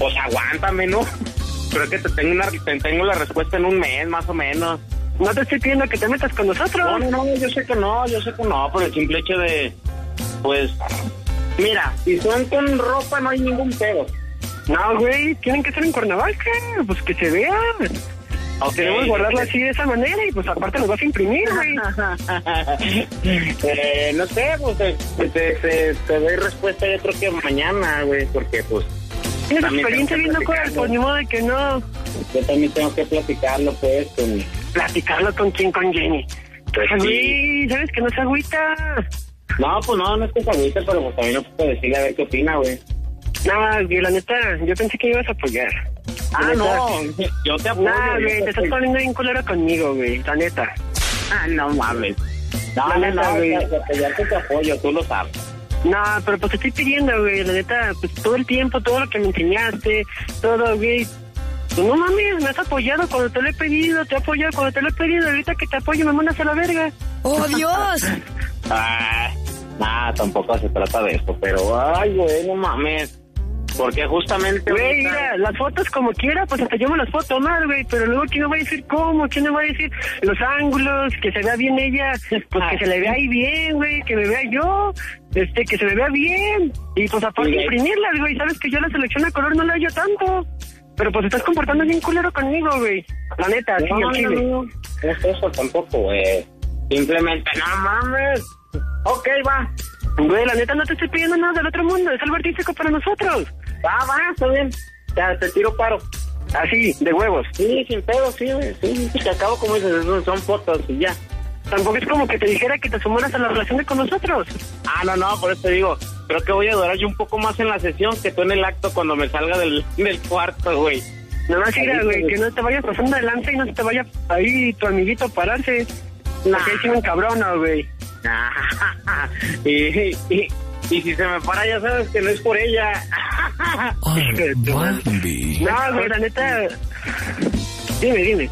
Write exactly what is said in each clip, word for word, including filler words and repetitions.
Pues aguántame, ¿no? Creo que te tengo, una, te tengo la respuesta en un mes, más o menos. No te estoy pidiendo que te metas con nosotros. No, no, no, yo sé que no, yo sé que no, por el simple hecho de, pues, mira, si son con ropa no hay ningún pedo. No, güey, tienen que ser en Cuernavaca, pues que se vean. Okay. Tenemos que guardarla así de esa manera y pues aparte los vas a imprimir, güey. eh, no sé, pues te, te, te, te doy respuesta yo creo que mañana, güey, porque pues... Tienes experiencia viendo cosas, pues ni modo de que no. Yo también tengo que platicarlo, pues, con... ¿Platicarlo con quién? Con Jenny. Pues sí. Güey, ¿sabes que no se agüita? No, pues no, no es que se agüita, pero pues también no puedo decirle a ver qué opina, güey. No, güey, la neta, yo pensé que me ibas a apoyar. Ah, neta, no, yo te apoyo. No, güey, te estás poniendo bien culero conmigo, güey, la neta. Ah, no mames. No, la no, neta, no, güey. apoyarte te apoyo, tú lo sabes. No, pero pues te estoy pidiendo, güey, la neta, pues todo el tiempo, todo lo que me enseñaste, todo, güey. Pues no mames, me has apoyado cuando te lo he pedido, te he apoyado cuando te lo he pedido, ahorita que te apoyo me mandas a la verga. ¡Oh, Dios! Ah, nah, tampoco se trata de esto, pero, ay, güey, no mames. Porque justamente... Güey, mira, las fotos como quiera, pues hasta yo me las puedo tomar, güey, pero luego ¿quién me va a decir cómo? ¿Quién me va a decir los ángulos? Que se vea bien ella, pues que se le vea ahí bien, güey, que me vea yo, este, que se me vea bien. Y pues aparte sí, imprimirlas, güey, sabes que yo la selección de color no la hallo tanto. Pero pues estás comportando bien culero conmigo, güey. La neta, no, sí, no, el chile. No, no, no es eso tampoco, güey. Simplemente, no mames. Ok, va. Güey, la neta no te estoy pidiendo nada del otro mundo, es algo artístico para nosotros. Va, va, está bien. Ya, te tiro paro. Así, de huevos. Sí, sin pedo, sí, güey. Sí, sí, te acabo como dices, son fotos y ya. Tampoco es como que te dijera que te sumaras a la relación de con nosotros. Ah, no, no, por eso te digo, creo que voy a durar yo un poco más en la sesión que tú en el acto cuando me salga del, del cuarto, güey. Nada más mira, güey, que no te vayas pasando adelante y no se te vaya ahí tu amiguito a pararse. Nah. Porque ahí sí me encabrona, güey. y, y, y si se me para ya sabes que no es por ella. Bambi. No, güey, la neta... Dime, dime.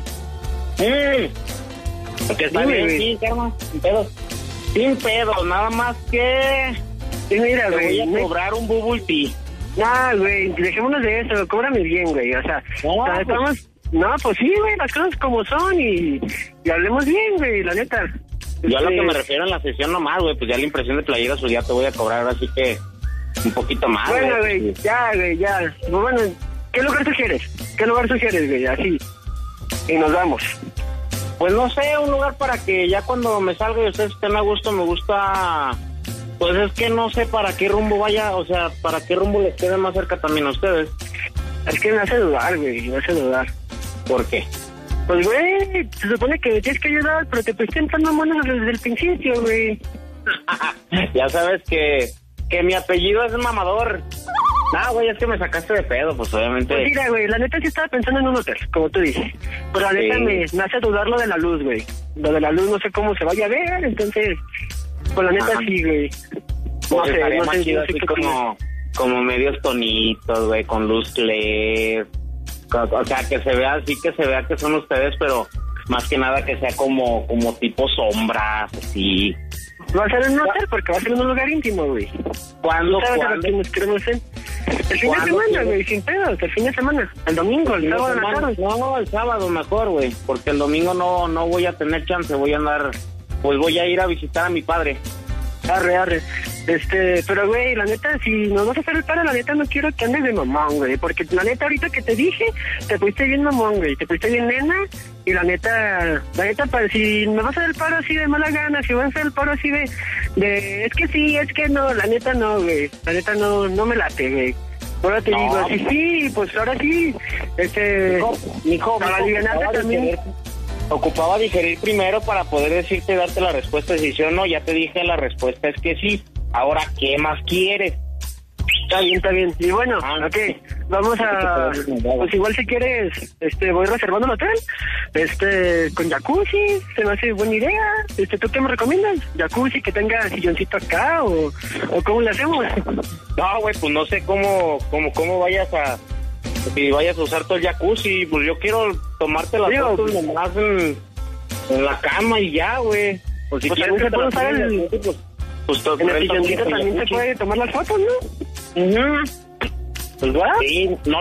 Mm. Porque está dime, bien, güey. sí, Karma, sin pedo. Sin pedo, nada más que... Sí, mira, te güey. voy a cobrar un bubble tea. No, güey, dejémonos de eso, cóbrame bien, güey, o sea... No, o sea, estamos... No, pues sí, güey, las cosas como son y, y hablemos bien, güey, la neta. Yo a lo este... que me refiero en la sesión nomás, güey, pues ya la impresión de playeras, pues ya te voy a cobrar, así que un poquito más. Bueno, güey, ya, güey, ya. Bueno, ¿qué lugar sugieres? ¿Qué lugar sugieres, güey? Así. Y nos vamos. Pues no sé, un lugar para que ya cuando me salga y ustedes estén a gusto, me gusta... Pues es que no sé para qué rumbo vaya, o sea, para qué rumbo les quede más cerca también a ustedes. Es que me hace dudar, güey, me hace dudar. ¿Por qué? Pues, güey, se supone que me tienes que ayudar, pero te pusiste entrando manos desde el principio, güey. Ya sabes que, que mi apellido es mamador. No, güey, es que me sacaste de pedo, pues obviamente. Pues mira, güey, la neta sí estaba pensando en un hotel, como tú dices. Pero la neta sí. me, me hace dudar lo de la luz, güey. Lo de la luz no sé cómo se vaya a ver, entonces... Pues la neta Ajá. sí, güey. No pues sé, no sé, chido, no sé así qué como, como medios tonitos, güey, con luz L E D. O sea, que se vea así, que se vea que son ustedes, pero más que nada que sea como, como tipo sombras, así. Va a ser en un hotel porque va a ser en un lugar íntimo, güey. ¿Cuándo? ¿Sabes ¿Cuándo? a lo que nos queremos hacer? El fin de semana, güey, sin pedos, el fin de semana. El domingo, el, el sábado de la tarde. No, el sábado mejor, güey, porque el domingo no, no voy a tener chance, voy a andar, pues voy a ir a visitar a mi padre. Arre, arre. Este, pero güey, la neta, si nos vas a hacer el paro, la neta no quiero que andes de mamón, güey, porque la neta ahorita que te dije, te pusiste bien mamón, güey, te pusiste bien nena, y la neta, la neta, para, si me vas a hacer el paro así de mala gana, si vas a hacer el paro así de, de, es que sí, es que no, la neta no, güey, la neta no, no me late, güey. Ahora te no, digo, sí, sí, pues ahora sí, este, mijo, mijo, para alivianarte también. Digerir, ocupaba digerir primero para poder decirte, darte la respuesta, si sí o no, ya te dije, la respuesta es que sí. Ahora, ¿qué más quieres? Está bien, está bien. Y bueno, ah, ok, vamos a... Pues igual si quieres, este, voy reservando el hotel, este, con jacuzzi, se me hace buena idea. Este, ¿tú qué me recomiendas? ¿Jacuzzi que tenga silloncito acá o, o cómo le hacemos? No, güey, pues no sé cómo, cómo, cómo vayas a... Si vayas a usar todo el jacuzzi, pues yo quiero tomarte las Digo, fotos pues, nomás en, en la cama y ya, güey. Pues si pues quieres se puede usar el... Pues, pues en el silloncito también se puede tomar las fotos, ¿no? Uh-huh. Pues, ¿what? Sí, no